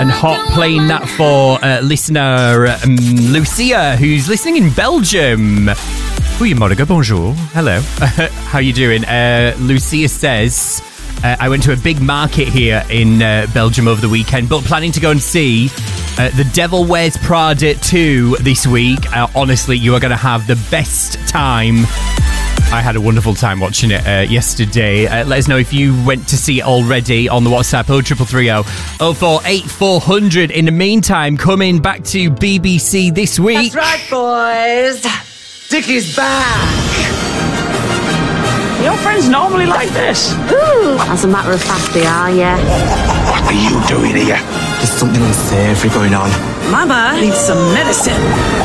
And hot playing that for listener Lucia, who's listening in Belgium. Oui, Monica, bonjour. Hello. How you doing? Lucia says, I went to a big market here in Belgium over the weekend, but planning to go and see The Devil Wears Prada 2 this week. Honestly, you are going to have the best time. I had a wonderful time watching it yesterday. Let us know if you went to see it already on the WhatsApp 0330 048 400. In the meantime, coming back to BBC this week. That's right, boys. Dickie's back. Your friends normally like this? Ooh, as a matter of fact, they are, yeah. What are you doing here? There's something unsavory going on. Mama needs some medicine.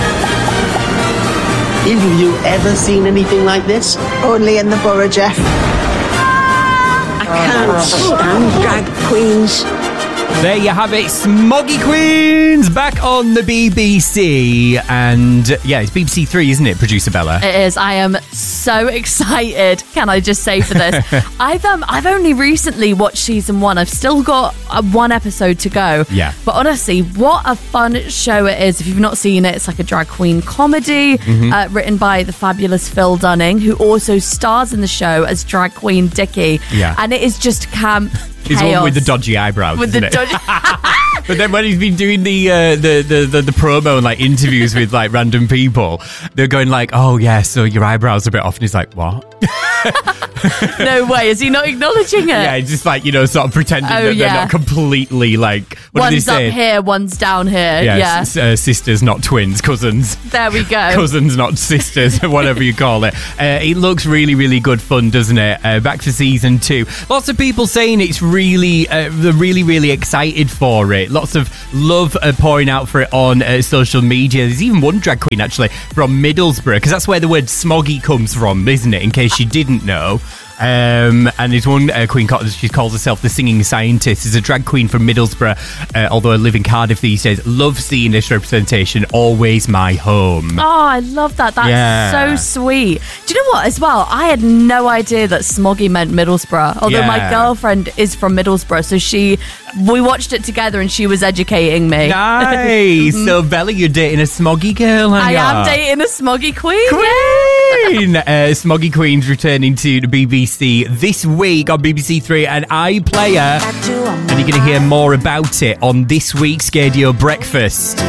Have you ever seen anything like this? Only in the borough, Jeff. I can't stand drag queens. There you have it, Smoggy Queens back on the BBC. And yeah, it's BBC 3, isn't it, producer Bella? It is. I am so excited. Can I just say for this? I've only recently watched season 1. I've still got one episode to go. Yeah. But honestly, what a fun show it is. If you've not seen it, it's like a drag queen comedy written by the fabulous Phil Dunning, who also stars in the show as drag queen Dickie. Yeah. And it is just camp. He's the one with the dodgy eyebrows, isn't it? But then when he's been doing the promo and like interviews with like random people, they're going like, "Oh yeah, so your eyebrows are a bit off," and he's like, "What?" No way, is he not acknowledging it? Yeah, he's just like, sort of pretending that they're not completely like. What one's do they say? up here, one's down here. Yeah. Sisters, not twins, cousins. There we go. Cousins, not sisters, whatever you call it. It looks really, really good fun, doesn't it? Back for season 2. Lots of people saying it's really, they're really, really excited for it. Lots of love pouring out for it on social media. There's even one drag queen actually from Middlesbrough, because that's where the word smoggy comes from, isn't it? In case you didn't know. And there's one queen, she calls herself the Singing Scientist. Is a drag queen from Middlesbrough, although I live in Cardiff these days. Love seeing this representation. Always my home. Oh, I love that. That's so sweet. Do you know what, as well? I had no idea that smoggy meant Middlesbrough, although my girlfriend is from Middlesbrough, so we watched it together and she was educating me. Nice. So Bella, you're dating a smoggy girl, aren't you? I am dating a smoggy queen. Smoggy Queen's returning to the BBC this week on BBC 3 and iPlayer, and you're going to hear more about it on this week's Scadio Breakfast.